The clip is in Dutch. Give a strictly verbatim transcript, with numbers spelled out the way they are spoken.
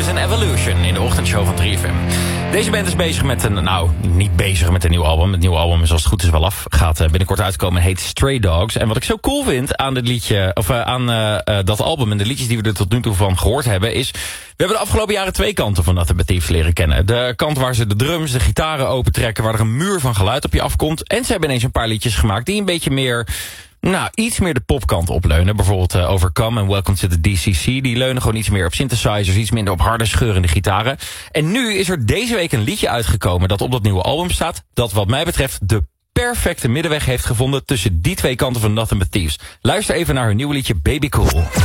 Genesis en Evolution in de ochtendshow van drie F M. Deze band is bezig met een, nou, niet bezig met een nieuw album. Het nieuwe album is als het goed is wel af. Gaat binnenkort uitkomen en heet Stray Dogs. En wat ik zo cool vind aan dit liedje, of uh, aan uh, uh, dat album en de liedjes die we er tot nu toe van gehoord hebben, is, we hebben de afgelopen jaren twee kanten van Nothing But Thieves leren kennen. De kant waar ze de drums, de gitaren opentrekken, waar er een muur van geluid op je afkomt. En ze hebben ineens een paar liedjes gemaakt die een beetje meer, nou, iets meer de popkant opleunen. Bijvoorbeeld uh, Overcome en Welcome to the D C C. Die leunen gewoon iets meer op synthesizers, iets minder op harde scheurende gitaren. En nu is er deze week een liedje uitgekomen dat op dat nieuwe album staat, dat wat mij betreft de perfecte middenweg heeft gevonden tussen die twee kanten van Nothing But Thieves. Luister even naar hun nieuwe liedje Baby Cool.